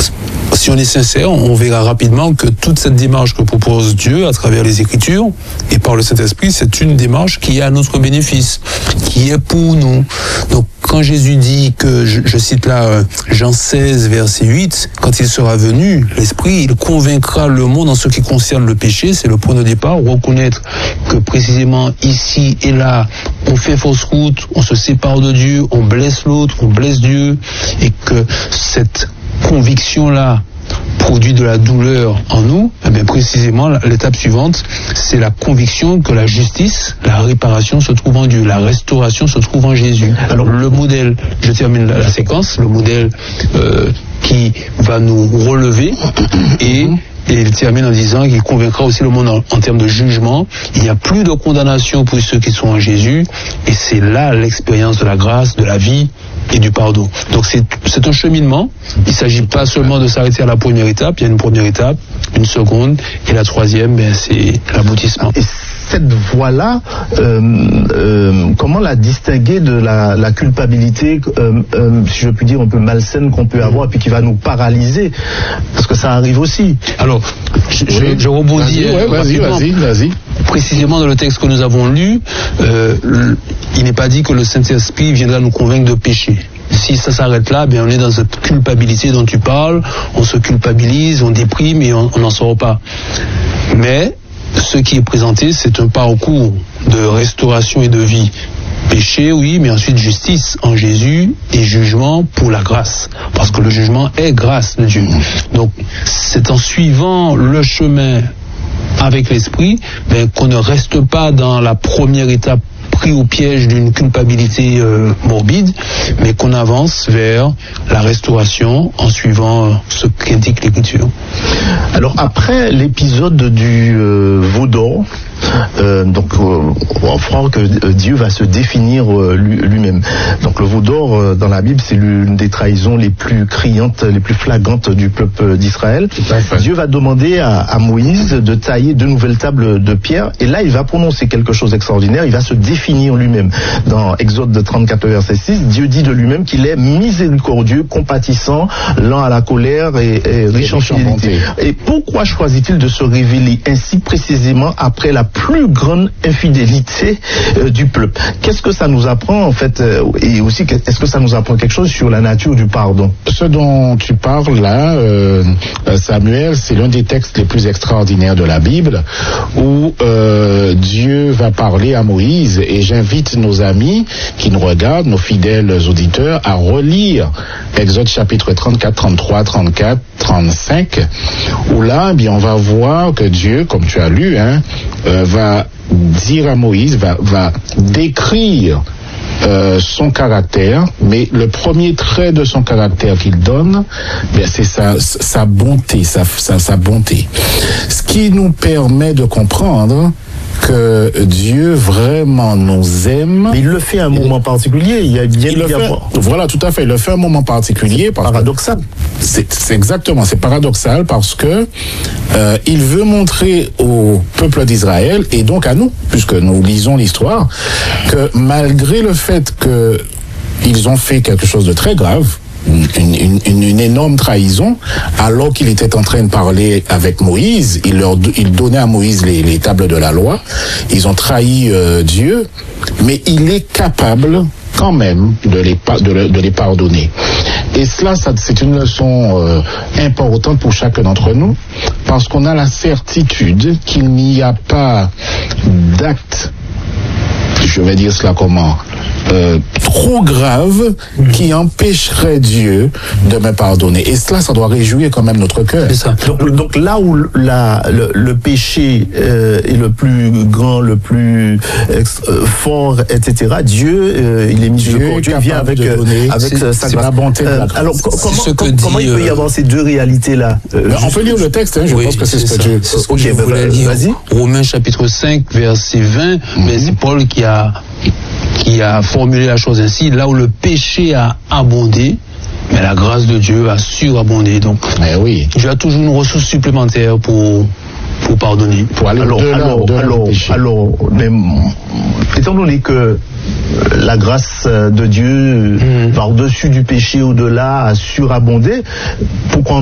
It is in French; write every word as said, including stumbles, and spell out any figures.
si on est sincère, on verra rapidement que toute cette démarche que propose Dieu à travers les Écritures et par le Saint-Esprit, c'est une démarche qui est à notre bénéfice, qui est pour nous. Donc, quand Jésus dit que, je, je cite là Jean seize, verset huit, quand il sera venu, l'Esprit, il convaincra le monde en ce qui concerne le péché, c'est le point de départ, reconnaître que précisément ici et là, on fait fausse route, on se sépare de Dieu, on blesse l'autre, on blesse Dieu, et que cette conviction-là produit de la douleur en nous, eh bien précisément l'étape suivante, c'est la conviction que la justice, la réparation se trouve en Dieu, la restauration se trouve en Jésus. Alors le modèle, je termine la, la séquence, le modèle euh, qui va nous relever et Et il termine en disant qu'il convaincra aussi le monde en, en termes de jugement. Il n'y a plus de condamnation pour ceux qui sont en Jésus. Et c'est là l'expérience de la grâce, de la vie et du pardon. Donc c'est, c'est un cheminement. Il ne s'agit pas seulement de s'arrêter à la première étape. Il y a une première étape, une seconde. Et la troisième, ben, c'est l'aboutissement. Et cette voie-là, euh, euh, comment la distinguer de la, la culpabilité, euh, euh, si je puis dire, un peu malsaine qu'on peut avoir et puis qui va nous paralyser? Parce que ça arrive aussi. Alors, je, je, je rebondis. Vas-y, ouais, vas-y, vas-y, vas-y. Précisément dans le texte que nous avons lu, euh, il n'est pas dit que le Saint-Esprit viendra nous convaincre de péché. Si ça s'arrête là, bien on est dans cette culpabilité dont tu parles, on se culpabilise, on déprime et on n'en sort pas. Mais ce qui est présenté, c'est un parcours de restauration et de vie. Péché, oui, mais ensuite justice en Jésus et jugement pour la grâce. Parce que le jugement est grâce de Dieu. Donc, c'est en suivant le chemin avec l'Esprit, ben, qu'on ne reste pas dans la première étape pris au piège d'une culpabilité euh, morbide, mais qu'on avance vers la restauration en suivant euh, ce qu'indique l'Écriture. Alors après l'épisode du euh, veau d'or, euh, donc euh, on croit que euh, Dieu va se définir euh, lui-même. Donc le veau d'or euh, dans la Bible, c'est l'une des trahisons les plus criantes, les plus flagrantes du peuple d'Israël. Dieu va demander à, à Moïse de tailler deux nouvelles tables de pierre, et là il va prononcer quelque chose d'extraordinaire. Il va se définir lui-même. Dans Exode trente-quatre verset six, Dieu dit de lui-même qu'il est miséricordieux, compatissant, lent à la colère et, et riche en fidélité. Et pourquoi choisit-il de se révéler ainsi précisément après la plus grande infidélité euh, du peuple? Qu'est-ce que ça nous apprend en fait, euh, et aussi est-ce que ça nous apprend quelque chose sur la nature du pardon? Ce dont tu parles là, euh, Samuel, c'est l'un des textes les plus extraordinaires de la Bible où euh, Dieu va parler à Moïse, et j'invite nos amis qui nous regardent, nos fidèles auditeurs, à relire Exode chapitre trente-quatre, trente-trois, trente-quatre, trente-cinq, où là, eh bien, on va voir que Dieu, comme tu as lu, hein, euh, va dire à Moïse, va, va décrire Euh, son caractère, mais le premier trait de son caractère qu'il donne, bien, c'est sa, sa bonté, sa, sa, sa bonté. Ce qui nous permet de comprendre que Dieu vraiment nous aime. Mais il le fait à un moment particulier. Il y a bien il le fait, voilà, tout à fait. Il le fait à un moment particulier. Parce paradoxal. C'est, c'est exactement, c'est paradoxal parce que euh, il veut montrer au peuple d'Israël et donc à nous, puisque nous lisons l'histoire, que malgré le fait que ils ont fait quelque chose de très grave, Une, une, une, une énorme trahison, alors qu'il était en train de parler avec Moïse, il leur, il donnait à Moïse les, les tables de la loi, ils ont trahi euh, Dieu, mais il est capable quand même de les, de, de les pardonner. Et cela, ça, c'est une leçon euh, importante pour chacun d'entre nous, parce qu'on a la certitude qu'il n'y a pas d'acte, je vais dire cela comment, Euh, trop grave qui empêcherait Dieu de me pardonner. Et cela, ça doit réjouir quand même notre cœur. C'est ça. Donc, donc là où la, le, le péché euh, est le plus grand, le plus euh, fort, et cetera, Dieu, euh, il est miséricordieux, vient avec, donner, avec c'est, sa c'est grâce. la bonté de la grâce. Alors, com- comment, com- dit, comment il peut y avoir ces deux réalités-là euh, On peut lire le texte, hein, je oui, pense que c'est, c'est ce que ça. Dieu... C'est ce que okay, je voulais bah, lire. Vas-y. Romains chapitre cinq, verset vingt, mm-hmm. Mais c'est Paul qui a, qui a formulé la chose ainsi. Là où le péché a abondé, mais la grâce de Dieu a surabondé. Donc, mais oui. Dieu a toujours une ressource supplémentaire pour, pour pardonner. Pour aller alors, au-delà, alors, au-delà alors, alors, mais, étant donné que la grâce de Dieu mmh. par-dessus du péché au-delà a surabondé, pourquoi